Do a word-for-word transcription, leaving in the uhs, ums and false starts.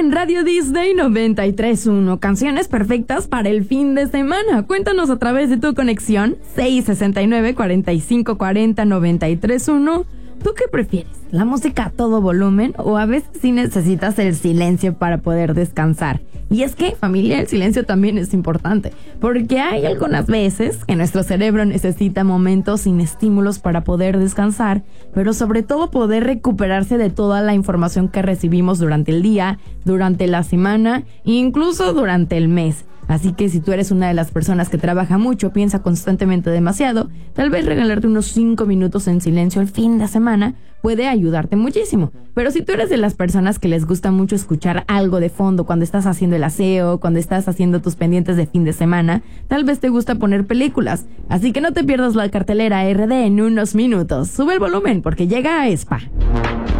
en Radio Disney noventa y tres punto uno. Canciones perfectas para el fin de semana. Cuéntanos a través de tu conexión seis sesenta y nueve, cuarenta y cinco cuarenta, noventa y tres punto uno. ¿Tú qué prefieres? ¿La música a todo volumen o a veces sí necesitas el silencio para poder descansar? Y es que, familia, el silencio también es importante, porque hay algunas veces que nuestro cerebro necesita momentos sin estímulos para poder descansar, pero sobre todo poder recuperarse de toda la información que recibimos durante el día, durante la semana e incluso durante el mes. Así que si tú eres una de las personas que trabaja mucho, piensa constantemente demasiado, tal vez regalarte unos cinco minutos en silencio el fin de semana puede ayudarte muchísimo. Pero si tú eres de las personas que les gusta mucho escuchar algo de fondo cuando estás haciendo el aseo, cuando estás haciendo tus pendientes de fin de semana, tal vez te gusta poner películas. Así que no te pierdas la cartelera R D en unos minutos. Sube el volumen porque llega a Espa.